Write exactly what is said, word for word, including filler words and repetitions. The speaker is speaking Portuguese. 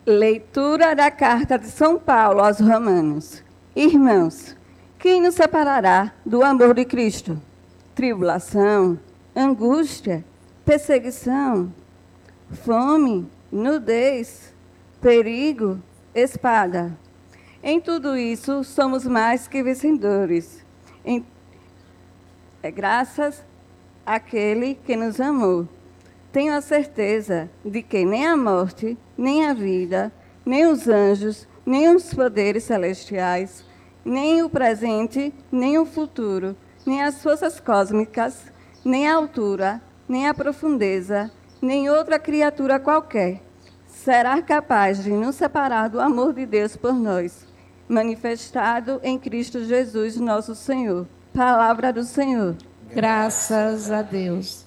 Leitura da carta de São Paulo aos Romanos. Irmãos, quem nos separará do amor de Cristo? Tribulação, angústia, perseguição, fome, nudez, perigo, espada. Em tudo isso, somos mais que vencedores. Em, é graças àquele que nos amou. Tenho a certeza de que nem a morte, nem a vida, nem os anjos, nem os poderes celestiais, nem o presente, nem o futuro, nem as forças cósmicas, nem a altura, nem a profundeza, nem outra criatura qualquer será capaz de nos separar do amor de Deus por nós, manifestado em Cristo Jesus, nosso Senhor. Palavra do Senhor. Graças a Deus.